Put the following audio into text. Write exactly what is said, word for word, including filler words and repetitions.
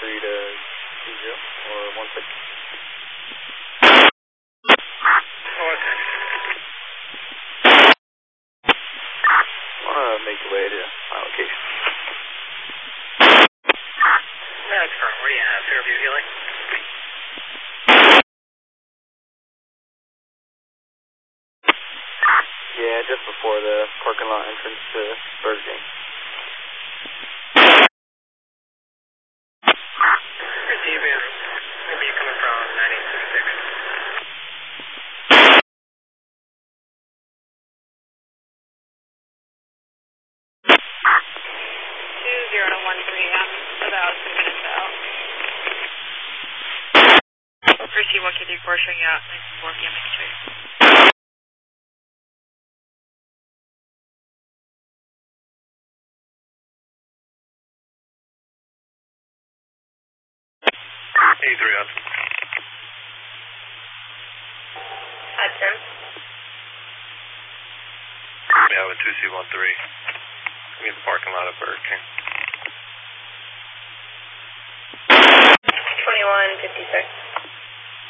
three to two zero or one six. Oh, okay. I want to make your way to my location. That's correct. Where do you have Fairview Healing? Yeah, just before the parking lot entrance to Burger King. Receiving. Where are you coming from? nine eight six six. two zero one three, I'm about two minutes out. Receive one K D four showing out, four P M H. eighty-three Hudson. Hudson. Yeah, with two C one three. I'm in the parking lot of Burger King. twenty-one fifty-six.